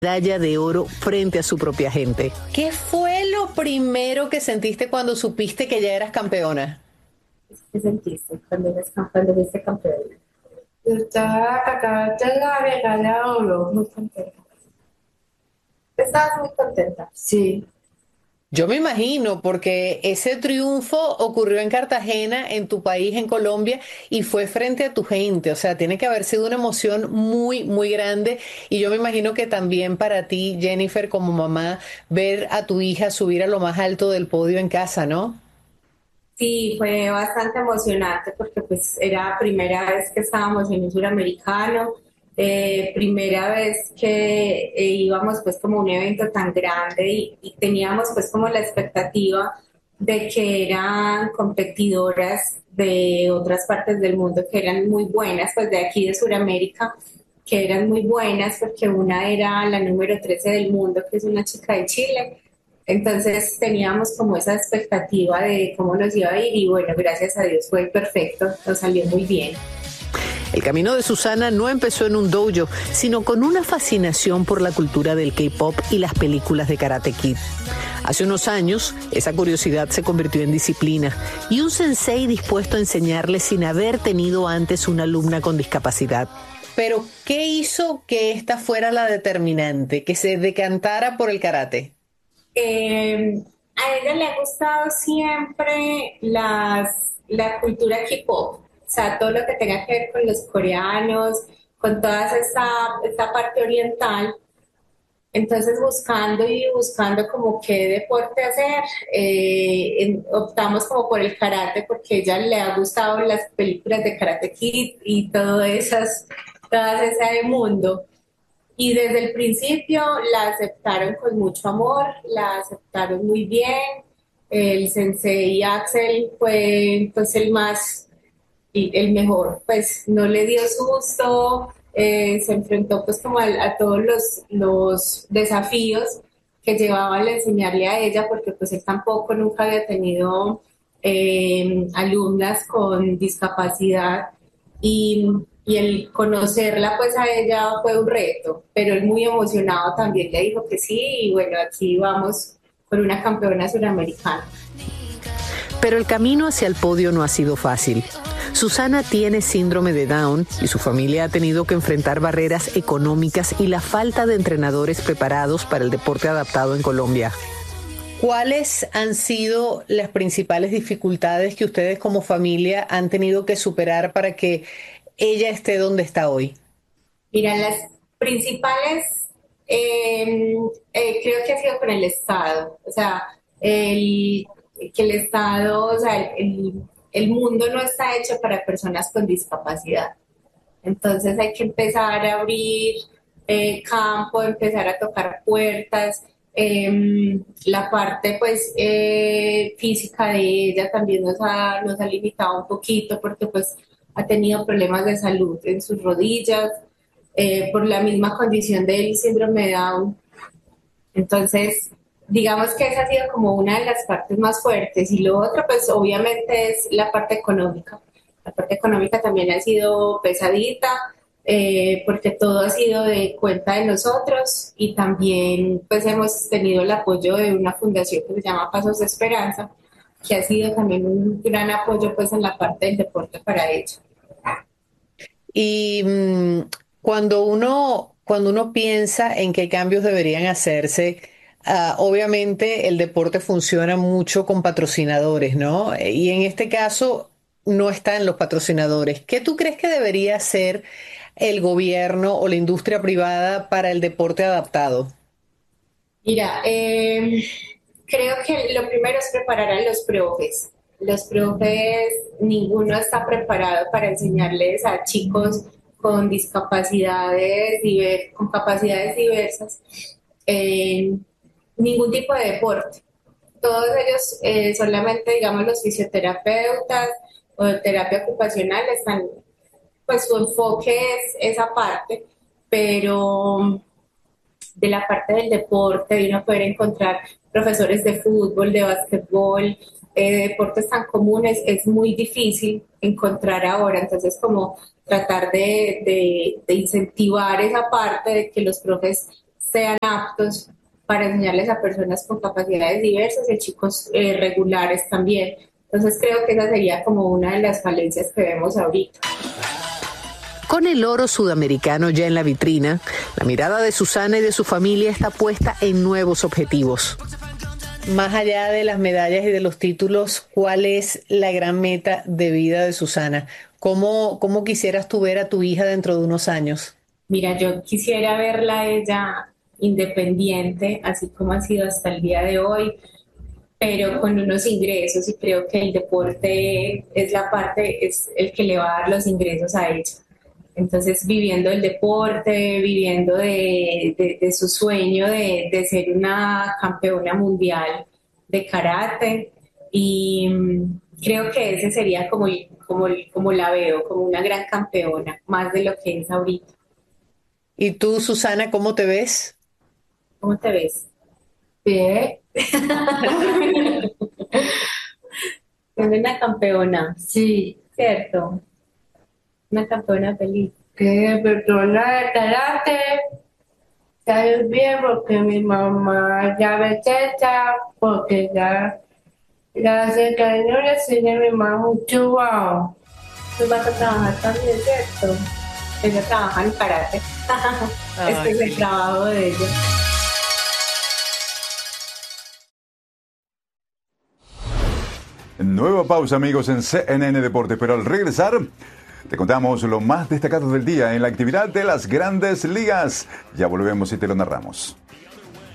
medalla de oro frente a su propia gente. ¿Qué fue lo primero que sentiste cuando supiste que ya eras campeona? ¿Qué sentiste cuando fuiste campeona? Yo estaba acá de la medalla de oro, muy contenta. ¿Estabas muy contenta? Sí. Yo me imagino, porque ese triunfo ocurrió en Cartagena, en tu país, en Colombia, y fue frente a tu gente. O sea, tiene que haber sido una emoción muy, muy grande. Y yo me imagino que también para ti, Jennifer, como mamá, ver a tu hija subir a lo más alto del podio en casa, ¿no? Sí, fue bastante emocionante porque pues era primera vez que estábamos en un suramericano, primera vez que íbamos pues como a un evento tan grande y teníamos pues como la expectativa de que eran competidoras de otras partes del mundo que eran muy buenas, pues de aquí de Sudamérica, que eran muy buenas porque una era la número 13 del mundo, que es una chica de Chile. Entonces teníamos como esa expectativa de cómo nos iba a ir y bueno, gracias a Dios fue perfecto, nos salió muy bien. El camino de Susana no empezó en un dojo, sino con una fascinación por la cultura del K-pop y las películas de Karate Kid. Hace unos años, esa curiosidad se convirtió en disciplina y un sensei dispuesto a enseñarle sin haber tenido antes una alumna con discapacidad. Pero, ¿qué hizo que esta fuera la determinante, que se decantara por el karate? A ella le ha gustado siempre la cultura K-pop, o sea, todo lo que tenga que ver con los coreanos, con toda esa parte oriental. Entonces, buscando y buscando como qué deporte hacer, optamos como por el karate porque a ella le ha gustado las películas de Karate Kid y todo ese mundo. Y desde el principio la aceptaron con mucho amor, la aceptaron muy bien. El sensei Axel fue pues el más y el mejor, pues no le dio susto, se enfrentó pues como a todos los desafíos que llevaba al enseñarle a ella, porque pues él tampoco nunca había tenido alumnas con discapacidad y, y el conocerla pues a ella fue un reto, pero él muy emocionado también le dijo que sí y bueno, aquí vamos con una campeona suramericana. Pero el camino hacia el podio no ha sido fácil. Susana tiene síndrome de Down y su familia ha tenido que enfrentar barreras económicas y la falta de entrenadores preparados para el deporte adaptado en Colombia. ¿Cuáles han sido las principales dificultades que ustedes como familia han tenido que superar para que ella esté donde está hoy? Mira, las principales creo que ha sido con el Estado, o sea, el, que el Estado, o sea, el mundo no está hecho para personas con discapacidad. Entonces hay que empezar a abrir campo, empezar a tocar puertas. La parte pues física de ella también nos ha limitado un poquito porque pues ha tenido problemas de salud en sus rodillas por la misma condición del síndrome de Down. Entonces, digamos que esa ha sido como una de las partes más fuertes. Y lo otro, pues obviamente es la parte económica. La parte económica también ha sido pesadita, porque todo ha sido de cuenta de nosotros y también pues hemos tenido el apoyo de una fundación que se llama Pasos de Esperanza, que ha sido también un gran apoyo pues en la parte del deporte para ella. Y cuando uno piensa en qué cambios deberían hacerse, obviamente el deporte funciona mucho con patrocinadores, ¿no? Y en este caso no están los patrocinadores. ¿Qué tú crees que debería hacer el gobierno o la industria privada para el deporte adaptado? Mira, creo que lo primero es preparar a los profes. Los profes, ninguno está preparado para enseñarles a chicos con con capacidades diversas, eh, ningún tipo de deporte. Todos ellos, solamente, digamos, los fisioterapeutas o de terapia ocupacional, están, pues su enfoque es esa parte, pero de la parte del deporte, de uno poder encontrar profesores de fútbol, de básquetbol, deportes tan comunes, es muy difícil encontrar ahora. Entonces, como tratar de incentivar esa parte de que los profes sean aptos para enseñarles a personas con capacidades diversas y a chicos regulares también. Entonces creo que esa sería como una de las falencias que vemos ahorita. Con el oro sudamericano ya en la vitrina, la mirada de Susana y de su familia está puesta en nuevos objetivos. Más allá de las medallas y de los títulos, ¿cuál es la gran meta de vida de Susana? ¿Cómo quisieras tú ver a tu hija dentro de unos años? Mira, yo quisiera verla a ella independiente, así como ha sido hasta el día de hoy, pero con unos ingresos, y creo que el deporte es el que le va a dar los ingresos a ella. Entonces, viviendo el deporte, viviendo de su sueño de ser una campeona mundial de karate, y creo que ese sería como la veo, como una gran campeona, más de lo que es ahorita. ¿Y tú, Susana, cómo te ves? ¿Cómo te ves? Bien. Siendo una campeona, Sí, ¿cierto? Una campeona feliz. que persona de karate sale bien porque mi mamá ya ve teta, porque ya hace cariño le enseña a mi mamá mucho wow. Tú vas a trabajar también, ¿cierto? Ella trabaja en karate. Este es el trabajo de ella. Nueva pausa, amigos, en CNN Deportes, pero al regresar te contamos lo más destacado del día en la actividad de las Grandes Ligas. Ya volvemos y te lo narramos.